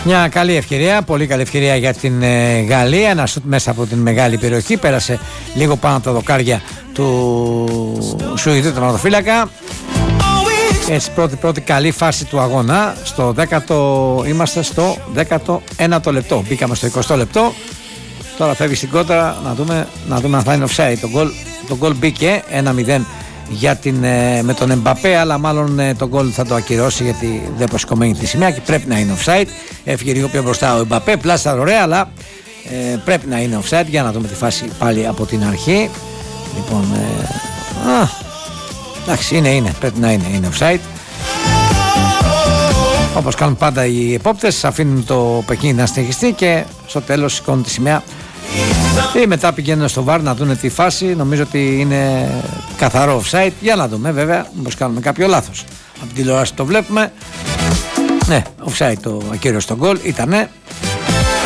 Μια καλή ευκαιρία, πολύ καλή ευκαιρία για την Γαλλία. Ένα σουτ μέσα από την μεγάλη περιοχή. Πέρασε λίγο πάνω από τα δοκάρια του Σουηδίου τερματοφύλακα. Έτσι, πρώτη καλή φάση του αγώνα. Είμαστε στο 19ο λεπτό. Μπήκαμε στο 20ο λεπτό. Τώρα φεύγει στην κόντρα να δούμε αν θα είναι offside. Το γκολ μπήκε 1-0 με τον Εμπαπέ, αλλά μάλλον το γκολ θα το ακυρώσει γιατί δεν προσκομμένει τη σημαία και πρέπει να είναι offside. Έφυγε λίγο πιο μπροστά ο Εμπαπέ, πλάστα ωραία, αλλά πρέπει να είναι offside. Για να δούμε τη φάση πάλι από την αρχή. Λοιπόν, εντάξει, πρέπει να είναι offside. Όπως κάνουν πάντα οι επόπτες, αφήνουν το παιχνίδι να συνεχιστεί και στο τέλος σηκώνουν τη σημαία. Και μετά πηγαίνουν στο VAR να δουν τη φάση. Νομίζω ότι είναι καθαρό offside. Για να δούμε, βέβαια, μήπως κάνουμε κάποιο λάθος. Από την τηλεόραση το βλέπουμε. Ναι, offside το ακύρωσε το γκολ. Ήτανε.